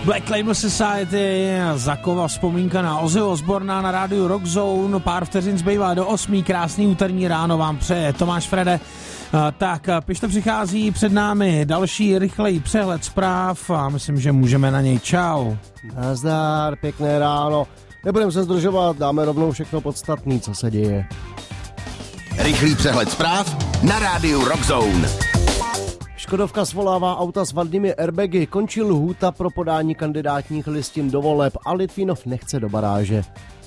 Black Label Society, Zakova vzpomínka na Ozzyho Osborna na rádiu Rock Zone, pár vteřin zbývá do 8, krásný úterní ráno vám přeje Tomáš Frede. Tak, pište přichází před námi další rychlej přehled zpráv a myslím, že můžeme na něj. Čau. Nazdar, pěkné ráno. Nebudeme se zdržovat, dáme rovnou všechno podstatné, co se děje. Rychlý přehled zpráv na rádiu Rock Zone. Škodovka svolává auta s vadnými airbagy, končí lhůta pro podání kandidátních listin do voleb a Litvínov nechce do baráže.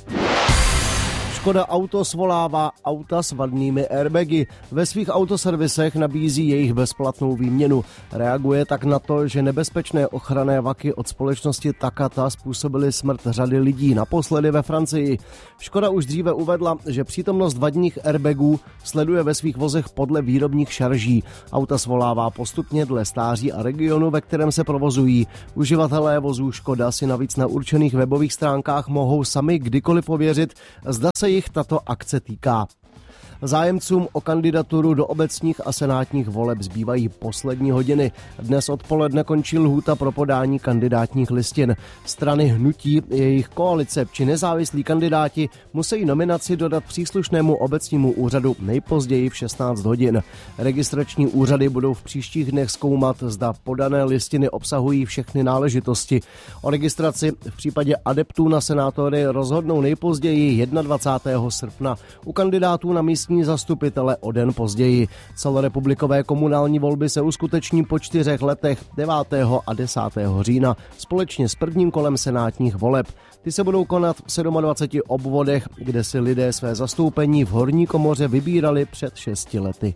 Škoda Auto svolává auta s vadnými airbagy. Ve svých autoservisech nabízí jejich bezplatnou výměnu. Reaguje tak na to, že nebezpečné ochranné vaky od společnosti Takata způsobily smrt řady lidí, naposledy ve Francii. Škoda už dříve uvedla, že přítomnost vadních airbagů sleduje ve svých vozech podle výrobních šarží. Auta svolává postupně dle stáří a regionu, ve kterém se provozují. Uživatelé vozů Škoda si navíc na určených webových stránkách mohou sami kdykoliv ověřit, zda se jich tato akce týká. Zájemcům o kandidaturu do obecních a senátních voleb zbývají poslední hodiny. Dnes odpoledne končí lhůta pro podání kandidátních listin. Strany, hnutí, jejich koalice či nezávislí kandidáti musí nominaci dodat příslušnému obecnímu úřadu nejpozději v 16 hodin. Registrační úřady budou v příštích dnech zkoumat, zda podané listiny obsahují všechny náležitosti. O registraci v případě adeptů na senátory rozhodnou nejpozději 21. srpna. U kandidátů na místní zastupitele o den později. Celorepublikové komunální volby se uskuteční po 4 letech 9. a 10. října společně s prvním kolem senátních voleb. Ty se budou konat v 27 obvodech, kde si lidé své zastoupení v horní komoře vybírali před 6 lety.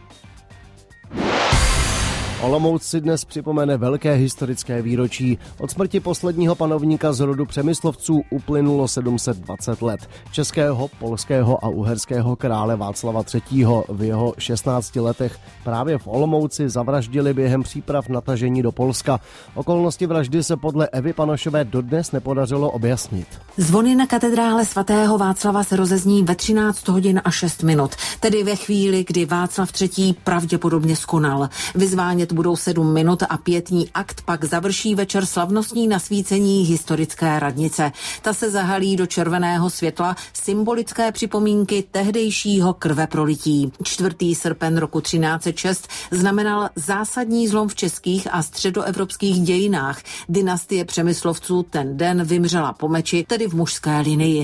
Olomouc si dnes připomene velké historické výročí. Od smrti posledního panovníka z rodu Přemyslovců uplynulo 720 let. Českého, polského a uherského krále Václava III. V jeho 16 letech právě v Olomouci zavraždili během příprav na tažení do Polska. Okolnosti vraždy se podle Evy Panošové dodnes nepodařilo objasnit. Zvony na katedrále svatého Václava se rozezní ve 13 hodin a 6 minut, tedy ve chvíli, kdy Václav III. Pravděpodobně skonal. Vyzvánět budou 7 minut a pietní akt pak završí večer slavnostní nasvícení historické radnice. Ta se zahalí do červeného světla symbolické připomínky tehdejšího krveprolití. 4. srpen roku 1306 znamenal zásadní zlom v českých a středoevropských dějinách. Dynastie Přemyslovců ten den vymřela po meči, tedy v mužské linii.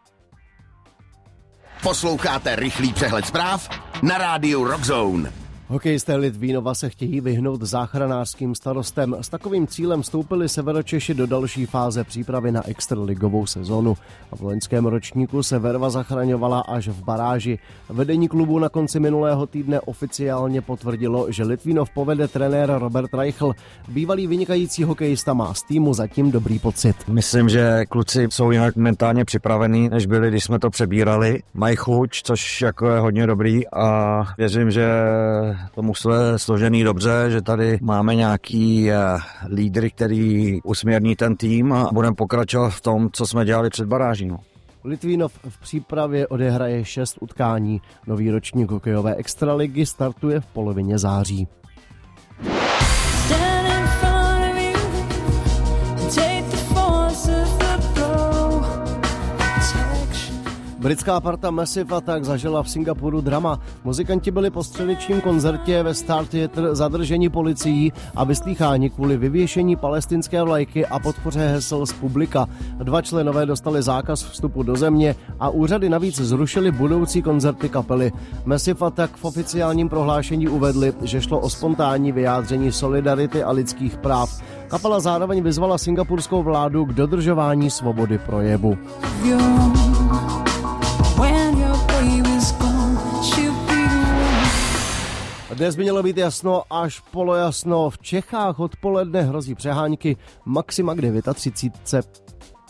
Posloucháte rychlý přehled zpráv na rádiu Rock Zone. Hokejisté Litvínova se chtějí vyhnout záchranářským starostem. S takovým cílem vstoupili Severočeši do další fáze přípravy na extraligovou sezonu. A v loňském ročníku se Verva zachraňovala až v baráži. Vedení klubu na konci minulého týdne oficiálně potvrdilo, že Litvínov povede trenér Robert Reichl. Bývalý vynikající hokejista má z týmu zatím dobrý pocit. Myslím, že kluci jsou jinak mentálně připravení, než byli, když jsme to přebírali. Mají chuť, což jako je hodně dobrý a věřím, že to mužstvo je složený dobře, že tady máme nějaký lídry, který usměrní ten tým a budeme pokračovat v tom, co jsme dělali před baráží. Litvínov v přípravě odehraje 6 utkání. Nový ročník hokejové extraligy startuje v polovině září. Britská parta Massive Attack zažila v Singapuru drama. Muzikanti byli po středečním koncertě ve Star Theatre zadrženi policií a vyslýcháni kvůli vyvěšení palestinské vlajky a podpoře hesel z publika. 2 členové dostali zákaz vstupu do země a úřady navíc zrušily budoucí koncerty kapely. Massive Attack v oficiálním prohlášení uvedli, že šlo o spontánní vyjádření solidarity a lidských práv. Kapela zároveň vyzvala singapurskou vládu k dodržování svobody projevu. Dnes by mělo být jasno až polojasno. V Čechách odpoledne hrozí přehánky, maxima k 39.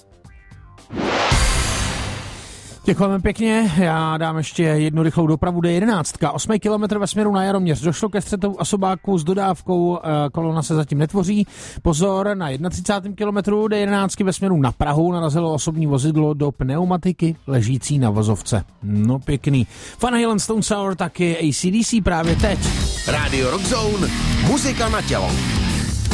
Děkujeme pěkně, já dám ještě jednu rychlou dopravu D11. 8 kilometr ve směru na Jaroměř. Došlo ke střetu osobáků s dodávkou, kolona se zatím netvoří. Pozor, na 31. kilometru D11 ve směru na Prahu narazilo osobní vozidlo do pneumatiky ležící na vozovce. No pěkný. Van Halen, Stone Sour, taky AC/DC právě teď. Radio Rock Zone, muzika na tělo.